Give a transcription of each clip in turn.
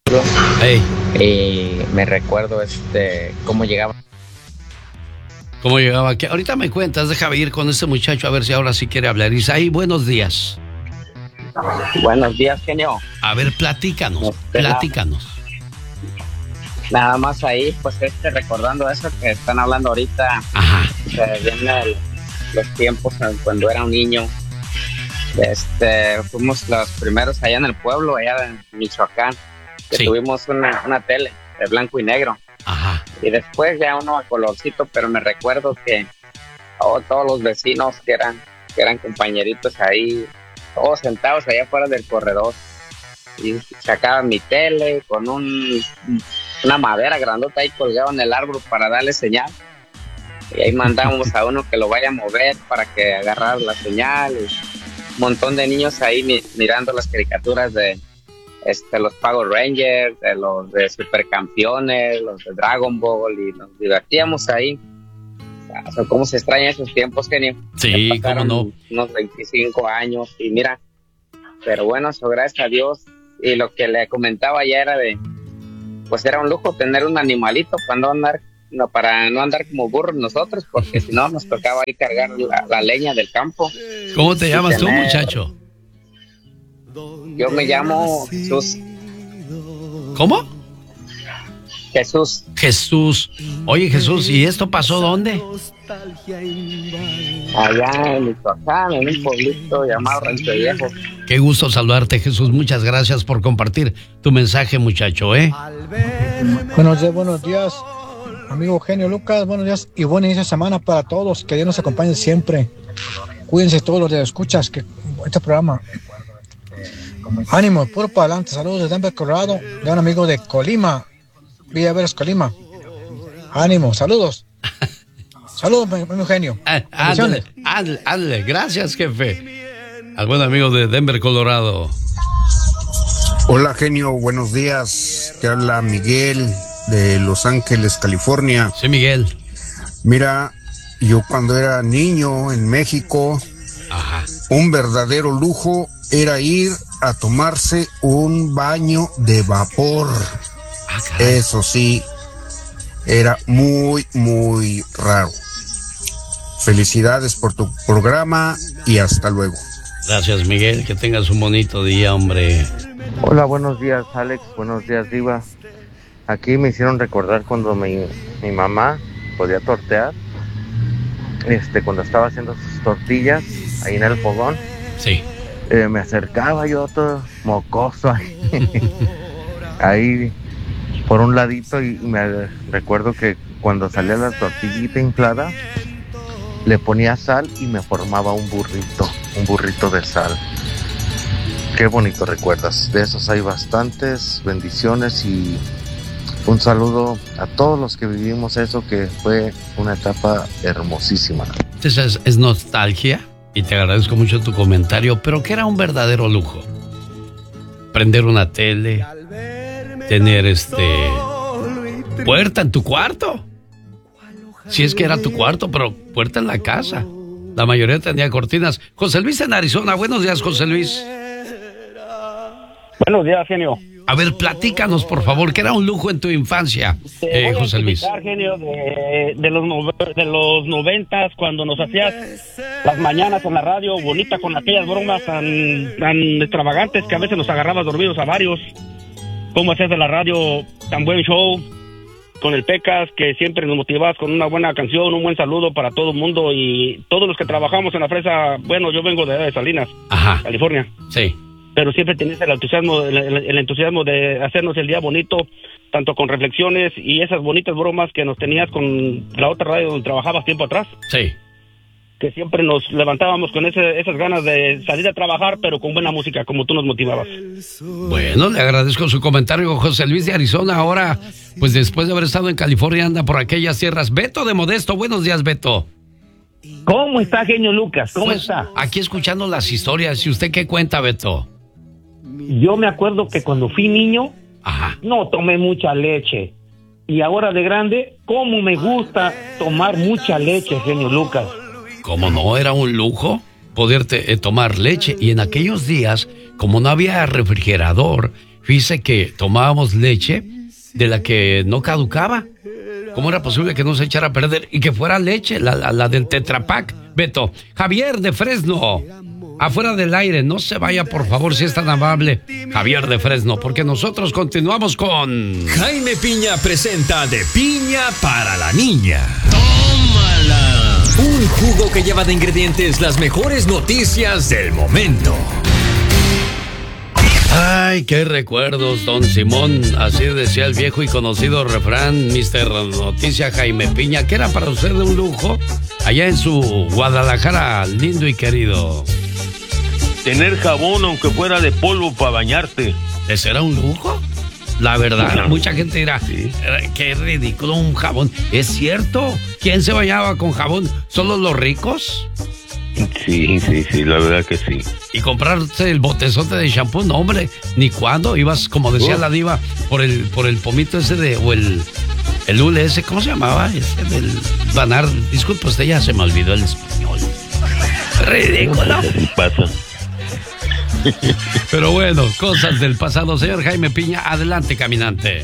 Hey. Y me recuerdo cómo llegaba. ¿Cómo llegaba? Que ahorita me cuentas, déjame ir con este muchacho a ver si ahora sí quiere hablar. Isaí, buenos días. Buenos días, genio. A ver, platícanos. Nada más ahí, pues recordando eso que están hablando ahorita. Ajá. Vienen los tiempos cuando era un niño. Fuimos los primeros allá en el pueblo, allá en Michoacán, que sí. Tuvimos una tele de blanco y negro. Ajá. Y después ya uno a colorcito, pero me recuerdo que todos los vecinos que eran compañeritos ahí, todos sentados allá afuera del corredor, y sacaban mi tele con una madera grandota ahí colgada en el árbol para darle señal, y ahí mandábamos a uno que lo vaya a mover para que agarrara la señal, y un montón de niños ahí mirando las caricaturas de los Power Rangers, de los de Supercampeones, los de Dragon Ball, y nos divertíamos ahí. O sea, cómo se extrañan esos tiempos, genio. Sí, cómo no. Unos 25 años, y mira, pero bueno, eso gracias a Dios. Y lo que le comentaba ya era pues era un lujo tener un animalito para no andar como burros nosotros, porque si no nos tocaba ahí cargar la leña del campo. ¿Cómo te llamas tú, muchacho? Yo me llamo Jesús. ¿Cómo? Jesús. Jesús. Oye, Jesús, ¿y esto pasó dónde? Allá en Michoacán, en un pueblito llamado Rancho Viejo. Qué gusto saludarte, Jesús. Muchas gracias por compartir tu mensaje, muchacho, ¿eh? Buenos días, amigo genio Lucas. Buenos días y buen inicio de semana para todos. Que Dios nos acompañe siempre. Cuídense todos los de escuchas que este programa. Ánimo, puro para adelante. Saludos desde Denver, Colorado, de un amigo de Colima, Villa Veras, Colima. Ánimo, saludos. Saludos, mi genio. Ándale, gracias, jefe. Al buen amigo de Denver, Colorado. Hola, genio, buenos días. Te habla Miguel de Los Ángeles, California. Sí, Miguel. Mira, yo cuando era niño en México, ajá, un verdadero lujo era ir a tomarse un baño de vapor. Eso sí, era muy, muy raro. Felicidades por tu programa y hasta luego. Gracias, Miguel, que tengas un bonito día, hombre. Hola, buenos días, Alex, buenos días, Diva. Aquí me hicieron recordar cuando mi mamá podía tortear, cuando estaba haciendo sus tortillas ahí en el fogón. Sí. Me acercaba yo todo mocoso ahí por un ladito, y me recuerdo que cuando salía la tortillita inflada le ponía sal y me formaba un burrito de sal. Qué bonito recuerdas. De esos hay bastantes. Bendiciones y un saludo a todos los que vivimos eso, que fue una etapa hermosísima. Esa es nostalgia. Y te agradezco mucho tu comentario, pero que era un verdadero lujo. Prender una tele, tener puerta en tu cuarto. Si es que era tu cuarto, pero puerta en la casa. La mayoría tenía cortinas. José Luis en Arizona. Buenos días, José Luis. Buenos días, genio. A ver, platícanos, por favor, que era un lujo en tu infancia, José Luis. Genio, de los 90s, cuando nos hacías las mañanas en la radio, bonita, con aquellas bromas tan extravagantes que a veces nos agarrabas dormidos a varios. Cómo hacías de la radio tan buen show, con el Pecas, que siempre nos motivabas con una buena canción, un buen saludo para todo el mundo y todos los que trabajamos en la fresa. Bueno, yo vengo de Salinas, ajá, California. Sí. Pero siempre tenías el entusiasmo de hacernos el día bonito, tanto con reflexiones y esas bonitas bromas que nos tenías con la otra radio donde trabajabas tiempo atrás. Sí. Que siempre nos levantábamos con esas ganas de salir a trabajar, pero con buena música, como tú nos motivabas. Bueno, le agradezco su comentario, José Luis de Arizona. Ahora, pues después de haber estado en California, anda por aquellas tierras. Beto de Modesto, buenos días, Beto. ¿Cómo está, genio Lucas? ¿Cómo está? Aquí escuchando las historias. ¿Y usted qué cuenta, Beto? Yo me acuerdo que cuando fui niño, ajá, no tomé mucha leche. Y ahora de grande, ¿cómo me gusta tomar mucha leche, genio Lucas? ¿Cómo no? Era un lujo poder tomar leche. Y en aquellos días, como no había refrigerador, Fíjese que tomábamos leche de la que no caducaba. ¿Cómo era posible que no se echara a perder y que fuera leche, la del Tetra Pak? Beto, Javier de Fresno, afuera del aire, no se vaya por favor si es tan amable, Javier de Fresno, porque nosotros continuamos con... Jaime Piña presenta De Piña para la Niña. ¡Tómala! Un jugo que lleva de ingredientes las mejores noticias del momento. Ay, qué recuerdos, don Simón. Así decía el viejo y conocido refrán, Mr. Noticia Jaime Piña, que era para usted de un lujo allá en su Guadalajara lindo y querido. Tener jabón aunque fuera de polvo para bañarte. ¿Ese era un lujo? La verdad, mucha gente dirá, sí, qué ridículo un jabón. ¿Es cierto? ¿Quién se bañaba con jabón? ¿Solo los ricos? Sí, la verdad que sí. Y comprarse el botezote de shampoo, no, hombre, ni cuándo. Ibas, como decía la diva, por el pomito ese o el hule ese, ¿cómo se llamaba? Ese del Banar. Disculpe, usted ya se me olvidó el español. Ridículo. Así pasa. Pero bueno, cosas del pasado. Señor Jaime Piña, adelante, caminante.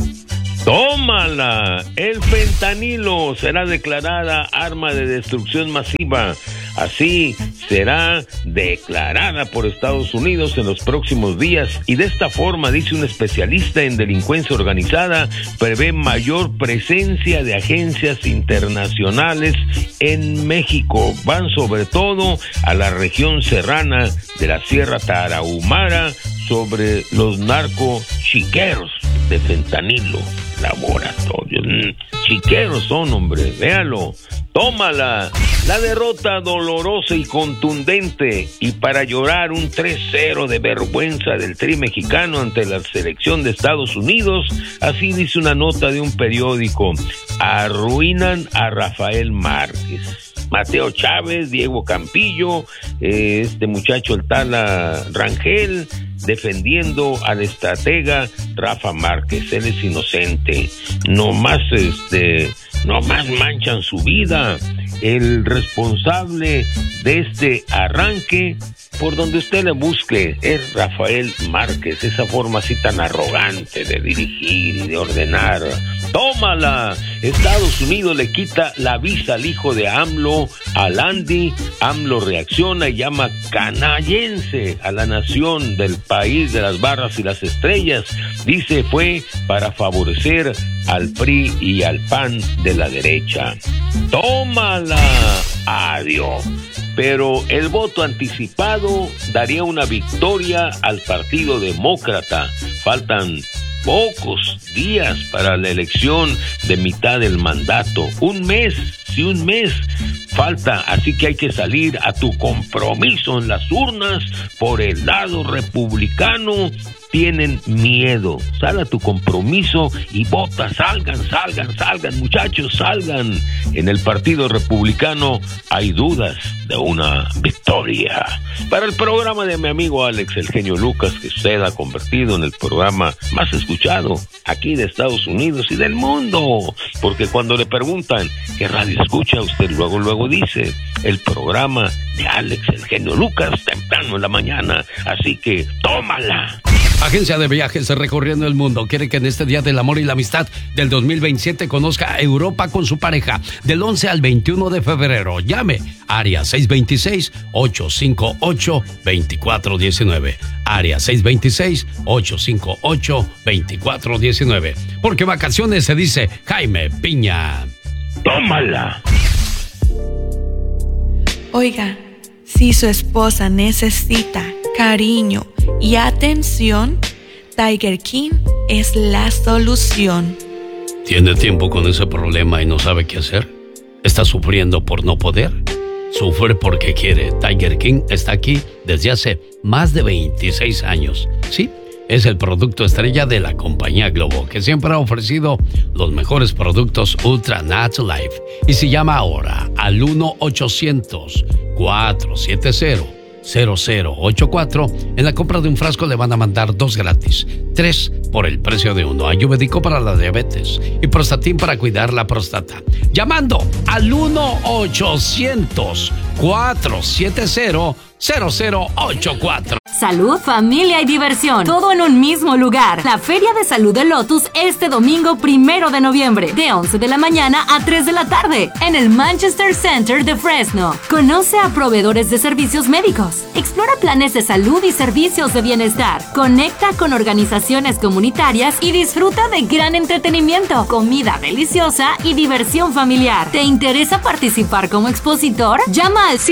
¡Tómala! El fentanilo será declarada arma de destrucción masiva. Así será declarada por Estados Unidos en los próximos días. Y de esta forma, dice un especialista en delincuencia organizada, prevé mayor presencia de agencias internacionales en México. Van sobre todo a la región serrana de la Sierra Tarahumara sobre los narcochiqueros de fentanilo. Laboratorios. Chiqueros son, hombre, véalo. Tómala. La derrota dolorosa y contundente y para llorar un 3-0 de vergüenza del Tri mexicano ante la selección de Estados Unidos. Así dice una nota de un periódico. Arruinan a Rafael Márquez. Mateo Chávez, Diego Campillo, este muchacho el Tala Rangel, defendiendo al estratega Rafa Márquez. Él es inocente. No más manchan su vida. El responsable de este arranque, por donde usted le busque, es Rafael Márquez. Esa forma así tan arrogante de dirigir y de ordenar. ¡Tómala! Estados Unidos le quita la visa al hijo de AMLO, al Andy. AMLO reacciona y llama canallense a la nación del país de las barras y las estrellas. Dice fue para favorecer al PRI y al PAN de la derecha. ¡Tómala! Adiós. Pero el voto anticipado daría una victoria al Partido Demócrata. Faltan pocos días para la elección de mitad del mandato. Un mes falta, así que hay que salir a tu compromiso en las urnas por el lado republicano. Tienen miedo. Sal a tu compromiso y vota. Salgan, muchachos, salgan. En el Partido Republicano hay dudas de una victoria. Para el programa de mi amigo Alex, el genio Lucas, que usted ha convertido en el programa más escuchado aquí de Estados Unidos y del mundo. Porque cuando le preguntan qué radio escucha, usted luego dice el programa de Alex, el genio Lucas, temprano en la mañana. Así que tómala. Agencia de Viajes recorriendo el mundo quiere que en este Día del Amor y la Amistad del 2027 conozca Europa con su pareja del 11 al 21 de febrero. Llame área 626-858-2419. Área 626-858-2419. Porque vacaciones se dice Jaime Piña. ¡Tómala! Oiga, si su esposa necesita cariño y atención, Tiger King es la solución. ¿Tiene tiempo con ese problema y no sabe qué hacer? ¿Está sufriendo por no poder? Sufre porque quiere. Tiger King está aquí desde hace más de 26 años. Sí, es el producto estrella de la compañía Globo, que siempre ha ofrecido los mejores productos Ultra Nat Life. Y si llama ahora al 1-800-470-0084, en la compra de un frasco le van a mandar 2 gratis, 3 por el precio de 1. Ayurvédico para la diabetes y Prostatin para cuidar la próstata. Llamando al 1-800-470-0084. Salud, familia y diversión, todo en un mismo lugar. La Feria de Salud de Lotus este domingo 1 de noviembre, de 11 de la mañana a 3 de la tarde, en el Manchester Center de Fresno. Conoce a proveedores de servicios médicos, explora planes de salud y servicios de bienestar, conecta con organizaciones comunitarias y disfruta de gran entretenimiento, comida deliciosa y diversión familiar. ¿Te interesa participar como expositor? Llama al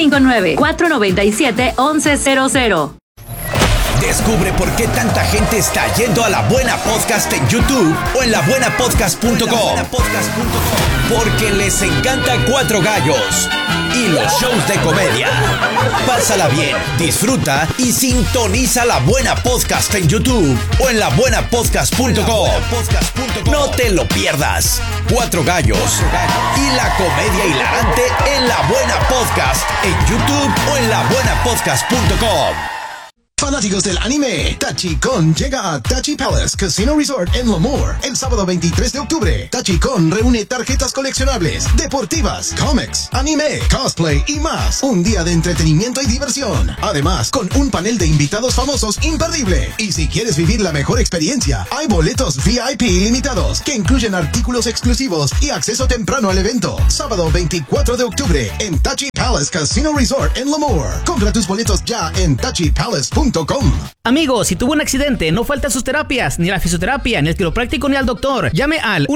559-497-1100. Descubre por qué tanta gente está yendo a La Buena Podcast en YouTube o en labuenapodcast.com. Porque les encanta Cuatro Gallos y los shows de comedia. Pásala bien, disfruta y sintoniza La Buena Podcast en YouTube o en labuenapodcast.com. No te lo pierdas. Cuatro Gallos y la comedia hilarante en La Buena Podcast en YouTube o en labuenapodcast.com. Fanáticos del anime, Tachikon llega a Tachi Palace Casino Resort en Lemoore el sábado 23 de octubre. Tachikon reúne tarjetas coleccionables, deportivas, cómics, anime, cosplay y más. Un día de entretenimiento y diversión. Además, con un panel de invitados famosos imperdible. Y si quieres vivir la mejor experiencia, hay boletos VIP limitados que incluyen artículos exclusivos y acceso temprano al evento. Sábado 24 de octubre en Tachi Palace Casino Resort en Lemoore. Compra tus boletos ya en tachipalace.com. Amigos, si tuvo un accidente, no falta sus terapias, ni la fisioterapia, ni el quiropráctico, ni al doctor. Llame al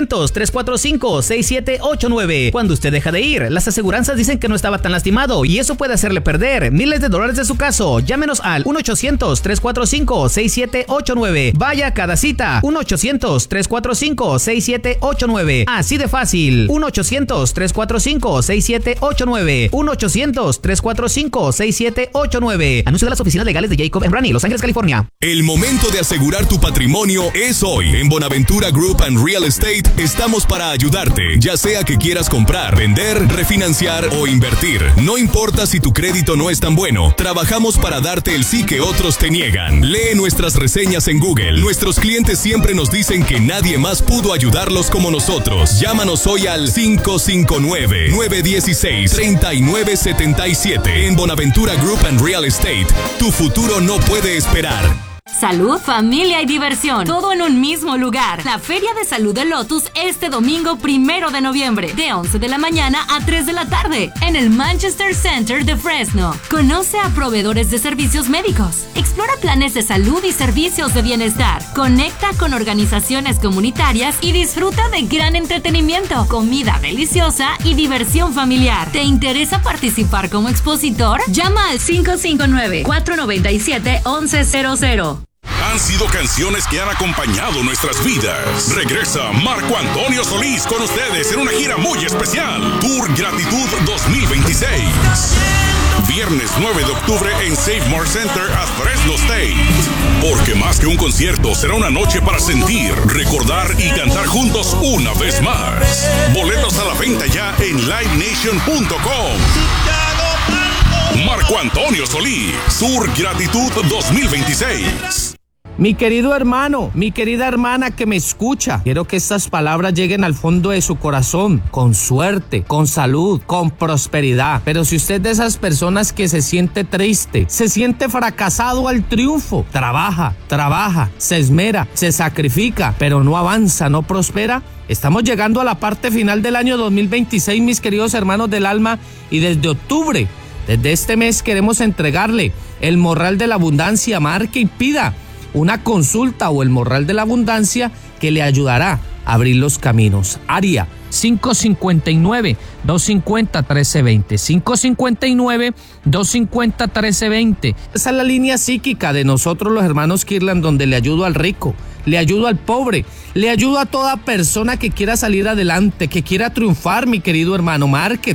1-800-345-6789. Cuando usted deja de ir, las aseguranzas dicen que no estaba tan lastimado y eso puede hacerle perder miles de dólares de su caso. Llámenos al 1-800-345-6789. Vaya a cada cita. 1-800-345-6789. Así de fácil. 1-800-345-6789. 1-800-345-6789. Anuncio de las oficinas legales de Jacob & Brani, Los Ángeles, California. El momento de asegurar tu patrimonio es hoy. En Bonaventura Group and Real Estate estamos para ayudarte, ya sea que quieras comprar, vender, refinanciar o invertir. No importa si tu crédito no es tan bueno, trabajamos para darte el sí que otros te niegan. Lee nuestras reseñas en Google. Nuestros clientes siempre nos dicen que nadie más pudo ayudarlos como nosotros. Llámanos hoy al 559-916-3977. En Bonaventura Group and Real Estate. Tu futuro no puede esperar. Salud, familia y diversión, todo en un mismo lugar. La Feria de Salud de Lotus este domingo 1 de noviembre, de 11 de la mañana a 3 de la tarde, en el Manchester Center de Fresno. Conoce a proveedores de servicios médicos, explora planes de salud y servicios de bienestar, conecta con organizaciones comunitarias y disfruta de gran entretenimiento, comida deliciosa y diversión familiar. ¿Te interesa participar como expositor? Llama al 559-497-1100. Han sido canciones que han acompañado nuestras vidas. Regresa Marco Antonio Solís con ustedes en una gira muy especial. Tour Gratitud 2026. Viernes 9 de octubre en Save More Center at Fresno State. Porque más que un concierto, será una noche para sentir, recordar y cantar juntos una vez más. Boletos a la venta ya en livenation.com. Marco Antonio Solís, Tour Gratitud 2026. Mi querido hermano, mi querida hermana que me escucha, quiero que estas palabras lleguen al fondo de su corazón, con suerte, con salud, con prosperidad. Pero si usted es de esas personas que se siente triste, se siente fracasado al triunfo, trabaja, se esmera, se sacrifica, pero no avanza, no prospera, estamos llegando a la parte final del año 2026, mis queridos hermanos del alma, y desde octubre, desde este mes queremos entregarle el morral de la abundancia. Marque y pida una consulta o el morral de la abundancia que le ayudará a abrir los caminos. Área 559-250-1320. 559-250-1320. Esa es la línea psíquica de nosotros los hermanos Kirlan, donde le ayudo al rico, le ayudo al pobre, le ayudo a toda persona que quiera salir adelante, que quiera triunfar, mi querido hermano. Market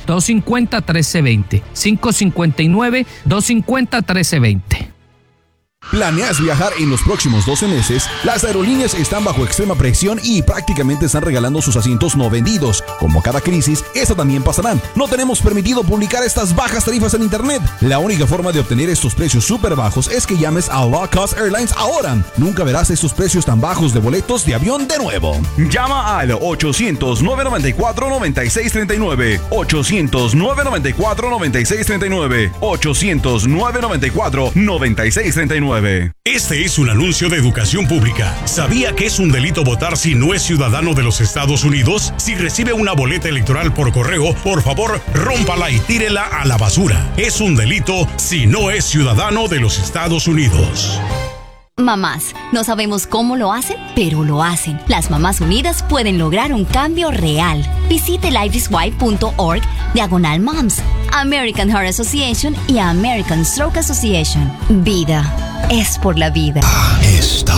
559-250-1320. 559-250-1320. ¿Planeas viajar en los próximos 12 meses? Las aerolíneas están bajo extrema presión y prácticamente están regalando sus asientos no vendidos. Como cada crisis, esta también pasará. No tenemos permitido publicar estas bajas tarifas en internet. La única forma de obtener estos precios súper bajos es que llames a Low Cost Airlines ahora. Nunca verás estos precios tan bajos de boletos de avión de nuevo. Llama al 800-994-9639. 800-994-9639. 800-994-9639. Este es un anuncio de educación pública. ¿Sabía que es un delito votar si no es ciudadano de los Estados Unidos? Si recibe una boleta electoral por correo, por favor, rómpala y tírela a la basura. Es un delito si no es ciudadano de los Estados Unidos. Mamás, no sabemos cómo lo hacen, pero lo hacen. Las Mamás Unidas pueden lograr un cambio real. Visite liveswy.org/moms, American Heart Association y American Stroke Association. Vida es por la vida. Está